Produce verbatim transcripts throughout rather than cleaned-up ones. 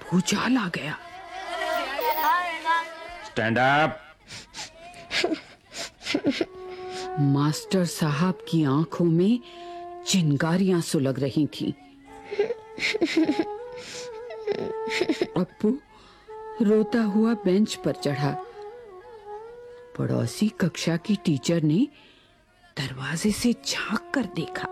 भूचाल आ गया। Stand up. Master साहब की आंखों में चिंगारियां सुलग रही थीं। अप्पू रोता हुआ बेंच पर चढ़ा। पड़ोसी कक्षा की टीचर ने दरवाजे से झांक कर देखा।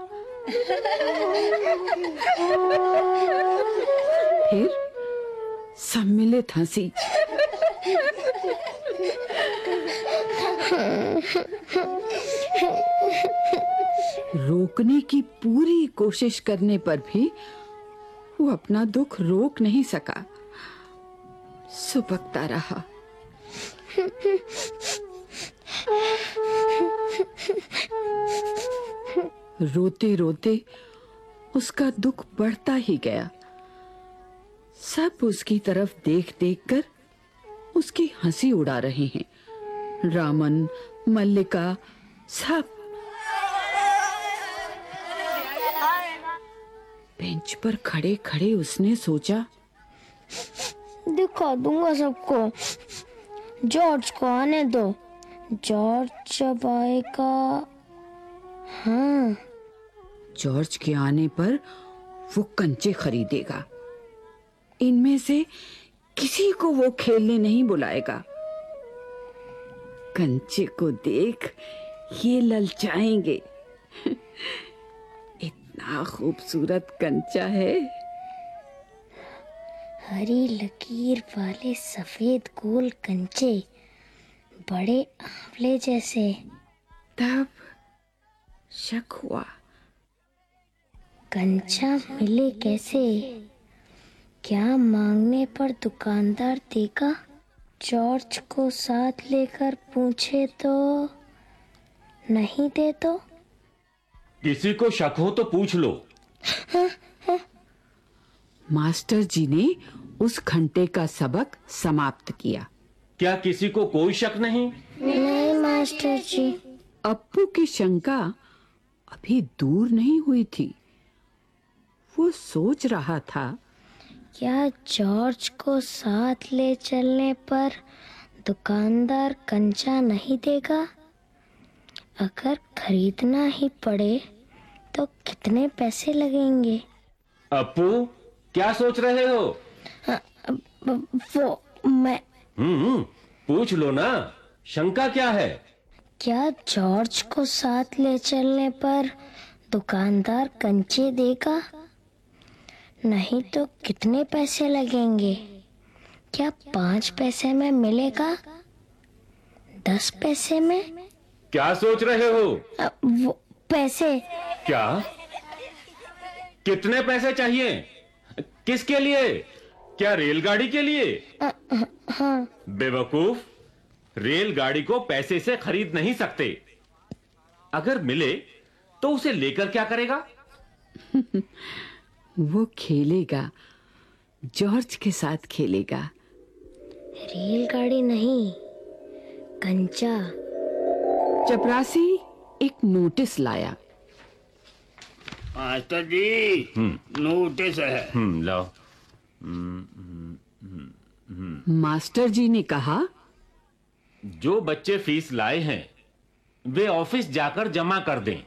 फिर सम्मिलित हंसी। रोकने की पूरी कोशिश करने पर भी वो अपना दुख रोक नहीं सका, सुबकता रहा। रोते रोते उसका दुख बढ़ता ही गया। सब उसकी तरफ देख देख कर उसकी हंसी उड़ा रहे हैं। रामन, मल्लिका, सब। बेंच पर खड़े खड़े उसने सोचा, दिखा दूंगा सबको। जॉर्ज को आने दो। जॉर्ज जब आएगा, हाँ, जॉर्ज के आने पर वो कंचे खरीदेगा। इनमें से किसी को वो खेलने नहीं बुलाएगा। कंचे को देख ये ललचाएंगे। इतना खूबसूरत कंचा है। हरी लकीर वाले सफेद गोल कंचे, बड़े आंवले जैसे। तब शक हुआ, कंचा मिले कैसे? क्या मांगने पर दुकानदार देगा? जॉर्ज को साथ लेकर पूछे तो? नहीं दे तो? किसी को शक हो तो पूछ लो। हाँ, हाँ। मास्टर जी ने उस घंटे का सबक समाप्त किया। क्या किसी को कोई शक नहीं? नहीं मास्टर जी। अप्पू की शंका अभी दूर नहीं हुई थी। वो सोच रहा था, क्या जॉर्ज को साथ ले चलने पर दुकानदार कंचा नहीं देगा? अगर खरीदना ही पड़े तो कितने पैसे लगेंगे? अप्पू, क्या सोच रहे हो? आ, वो मैं हम्म पूछ लो ना, शंका क्या है? क्या जॉर्ज को साथ ले चलने पर दुकानदार कंचे देगा? नहीं तो कितने पैसे लगेंगे? क्या पाँच पैसे में मिलेगा? दस पैसे में? क्या सोच रहे हो? आ, वो पैसे। क्या? कितने पैसे चाहिए? किसके लिए? क्या रेलगाड़ी के लिए? आ, हाँ। बेवकूफ, रेलगाड़ी को पैसे से खरीद नहीं सकते। अगर मिले तो उसे लेकर क्या करेगा? वो खेलेगा, जॉर्ज के साथ खेलेगा। रेलगाड़ी नहीं, कंचा। चपरासी एक नोटिस लाया। मास्टर जी, नोटिस है। हम्म लाओ। मास्टर जी ने कहा, जो बच्चे फीस लाए हैं वे ऑफिस जाकर जमा कर दें।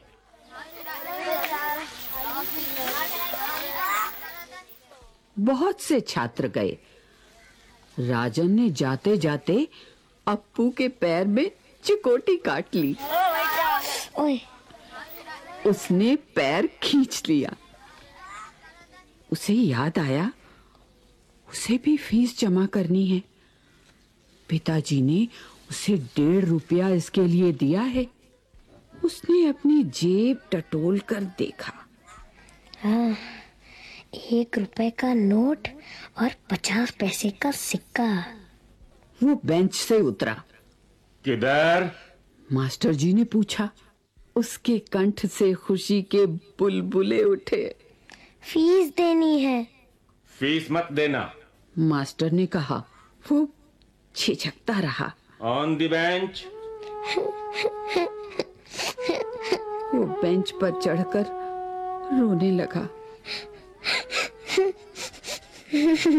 बहुत से छात्र गए। राजन ने जाते जाते अप्पू के पैर में चिकोटी काट ली। ओए, उसने पैर खींच लिया। उसे याद आया, उसे भी फीस जमा करनी है। पिताजी ने उसे डेढ़ रुपया इसके लिए दिया है। उसने अपनी जेब टटोल कर देखा। हाँ, एक रुपए का नोट और पचास पैसे का सिक्का। वो बेंच से उतरा। किधर? मास्टर जी ने पूछा। उसके कंठ से खुशी के बुलबुले उठे। फीस देनी है। फीस मत देना, मास्टर ने कहा। वो झिझकता रहा। On the bench. वो बेंच पर चढ़कर रोने लगा।